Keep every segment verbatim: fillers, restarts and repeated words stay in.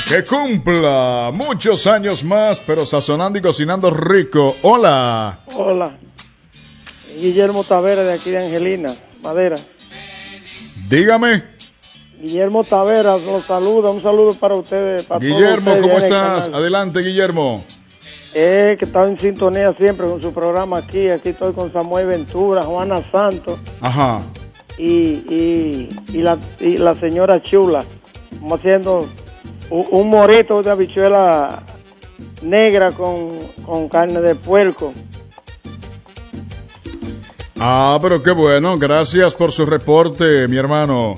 Que cumpla muchos años más, pero sazonando y cocinando rico. Hola. Hola. Guillermo Tavera de aquí de Angelina, Madera. Dígame. Guillermo Tavera los saluda. Un saludo para ustedes. Para Guillermo, todos ustedes ¿cómo en el estás? canal. Adelante, Guillermo. Eh, que está en sintonía siempre con su programa aquí. Aquí estoy con Samuel Ventura, Juana Santos. Ajá. Y, y, y, la, y la señora Chula. Estamos haciendo un, un morito de habichuela negra con, con carne de puerco. Ah, pero qué bueno. Gracias por su reporte, mi hermano.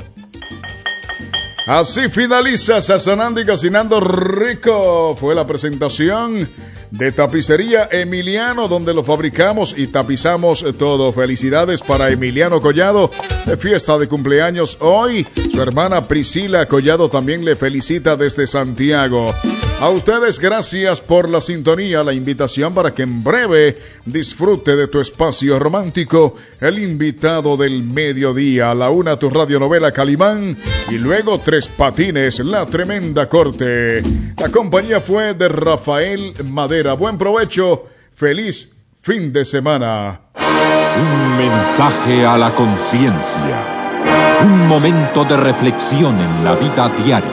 Así finaliza Sazonando y Cocinando Rico. Fue la presentación de Tapicería Emiliano, donde lo fabricamos y tapizamos todo. Felicidades para Emiliano Collado, de fiesta de cumpleaños hoy. Su hermana Priscila Collado también le felicita desde Santiago. A ustedes, gracias por la sintonía, la invitación para que en breve disfrute de tu espacio romántico, el invitado del mediodía, a la una tu radionovela Calimán y luego Tres Patines, la tremenda corte. La compañía fue de Rafael Madera. Buen provecho, feliz fin de semana. Un mensaje a la conciencia, un momento de reflexión en la vida diaria.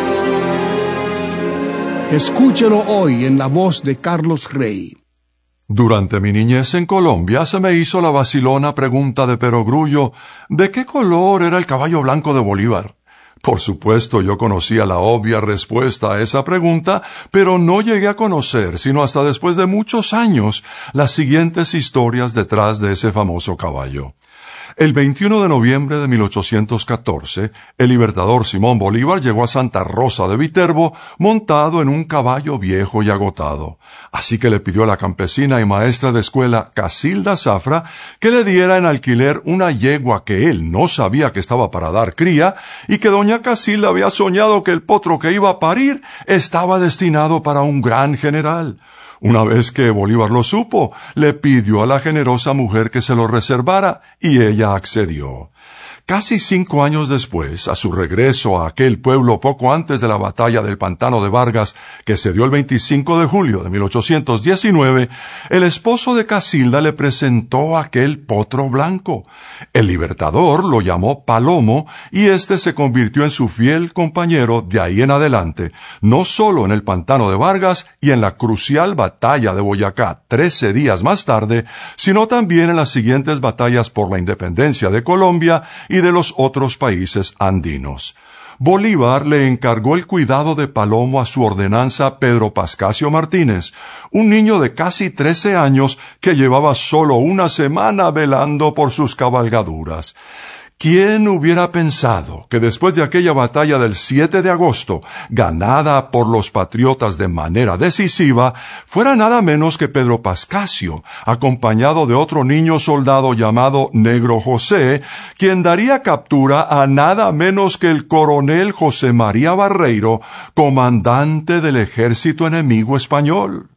Escúchelo hoy en la voz de Carlos Rey. Durante mi niñez en Colombia se me hizo la vacilona pregunta de Perogrullo, ¿de qué color era el caballo blanco de Bolívar? Por supuesto, yo conocía la obvia respuesta a esa pregunta, pero no llegué a conocer, sino hasta después de muchos años, las siguientes historias detrás de ese famoso caballo. El veintiuno de noviembre de mil ochocientos catorce, el libertador Simón Bolívar llegó a Santa Rosa de Viterbo montado en un caballo viejo y agotado. Así que le pidió a la campesina y maestra de escuela Casilda Zafra que le diera en alquiler una yegua que él no sabía que estaba para dar cría y que doña Casilda había soñado que el potro que iba a parir estaba destinado para un gran general. Una vez que Bolívar lo supo, le pidió a la generosa mujer que se lo reservara y ella accedió. Casi cinco años después, a su regreso a aquel pueblo poco antes de la batalla del Pantano de Vargas, que se dio el veinticinco de julio de mil ochocientos diecinueve, el esposo de Casilda le presentó aquel potro blanco. El libertador lo llamó Palomo y éste se convirtió en su fiel compañero de ahí en adelante, no solo en el Pantano de Vargas y en la crucial batalla de Boyacá trece días más tarde, sino también en las siguientes batallas por la independencia de Colombia y de los otros países andinos. Bolívar le encargó el cuidado de Palomo a su ordenanza Pedro Pascasio Martínez, un niño de casi trece años que llevaba solo una semana velando por sus cabalgaduras. ¿Quién hubiera pensado que después de aquella batalla del siete de agosto, ganada por los patriotas de manera decisiva, fuera nada menos que Pedro Pascasio, acompañado de otro niño soldado llamado Negro José, quien daría captura a nada menos que el coronel José María Barreiro, comandante del ejército enemigo español?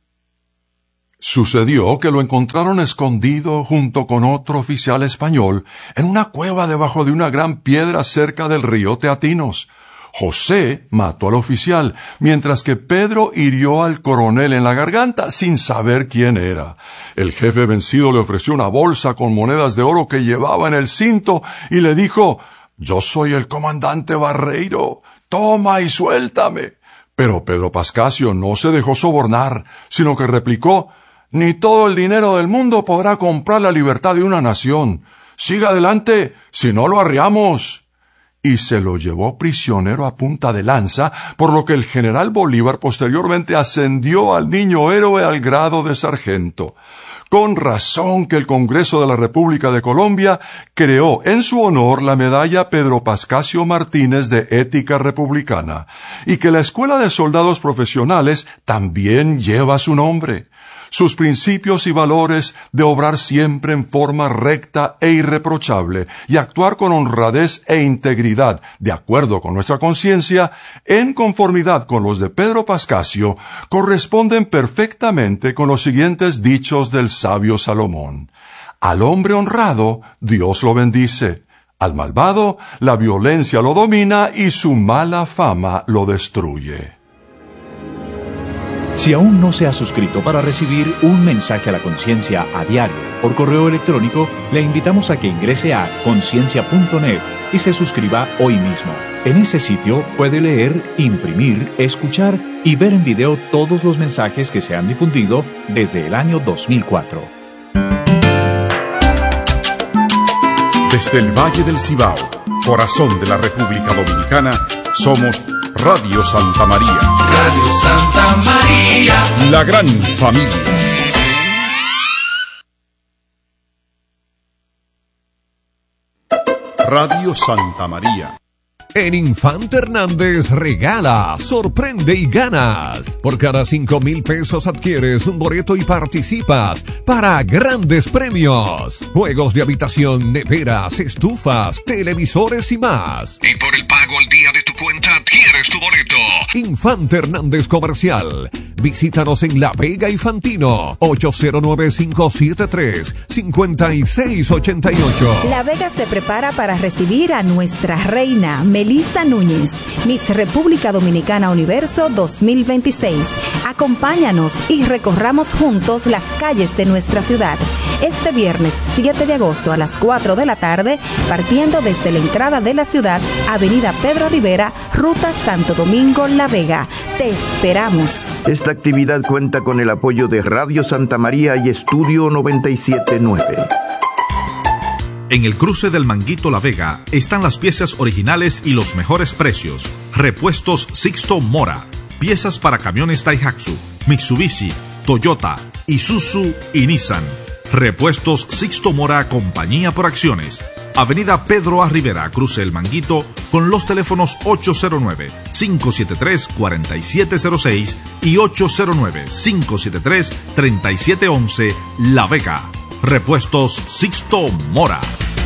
Sucedió que lo encontraron escondido junto con otro oficial español en una cueva debajo de una gran piedra cerca del río Teatinos. José mató al oficial, mientras que Pedro hirió al coronel en la garganta sin saber quién era. El jefe vencido le ofreció una bolsa con monedas de oro que llevaba en el cinto y le dijo, «Yo soy el comandante Barreiro, toma y suéltame». Pero Pedro Pascasio no se dejó sobornar, sino que replicó, «Ni todo el dinero del mundo podrá comprar la libertad de una nación. Siga adelante, si no lo arriamos». Y se lo llevó prisionero a punta de lanza, por lo que el general Bolívar posteriormente ascendió al niño héroe al grado de sargento. Con razón que el Congreso de la República de Colombia creó en su honor la medalla Pedro Pascasio Martínez de Ética Republicana, y que la Escuela de Soldados Profesionales también lleva su nombre. Sus principios y valores de obrar siempre en forma recta e irreprochable y actuar con honradez e integridad, de acuerdo con nuestra conciencia, en conformidad con los de Pedro Pascasio, corresponden perfectamente con los siguientes dichos del sabio Salomón. Al hombre honrado, Dios lo bendice. Al malvado, la violencia lo domina y su mala fama lo destruye. Si aún no se ha suscrito para recibir un mensaje a la conciencia a diario por correo electrónico, le invitamos a que ingrese a conciencia punto net y se suscriba hoy mismo. En ese sitio puede leer, imprimir, escuchar y ver en video todos los mensajes que se han difundido desde el año dos mil cuatro. Desde el Valle del Cibao, corazón de la República Dominicana, somos Radio Santa María. Radio Santa María. La gran familia. Radio Santa María. En Infante Hernández regala, sorprende y ganas. Por cada cinco mil pesos adquieres un boleto y participas para grandes premios. Juegos de habitación, neveras, estufas, televisores y más. Y por el pago al día de tu cuenta adquieres tu boleto. Infante Hernández Comercial. Visítanos en La Vega y Fantino. ocho cero nueve, cinco siete tres, cinco seis ocho ocho. La Vega se prepara para recibir a nuestra reina Melissa Núñez, Miss República Dominicana Universo dos mil veintiséis. Acompáñanos y recorramos juntos las calles de nuestra ciudad. Este viernes siete de agosto a las cuatro de la tarde, partiendo desde la entrada de la ciudad, Avenida Pedro Rivera, Ruta Santo Domingo, La Vega. Te esperamos. Esta actividad cuenta con el apoyo de Radio Santa María y Estudio noventa y siete nueve. En el cruce del Manguito La Vega están las piezas originales y los mejores precios. Repuestos Sixto Mora. Piezas para camiones Daihatsu, Mitsubishi, Toyota, Isuzu y Nissan. Repuestos Sixto Mora, compañía por acciones. Avenida Pedro A. Rivera, cruce el Manguito, con los teléfonos ocho cero nueve, cinco siete tres, cuatro siete cero seis y ocho cero nueve, cinco siete tres, tres siete uno uno, La Vega. Repuestos Sixto Mora.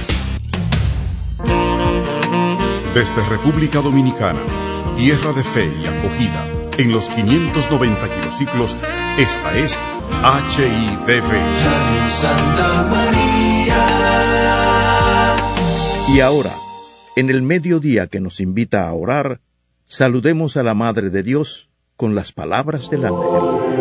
Desde República Dominicana, tierra de fe y acogida, en los quinientos noventa kilociclos, esta es H I D V. Santa María. Y ahora, en el mediodía que nos invita a orar, saludemos a la Madre de Dios con las palabras del ángel.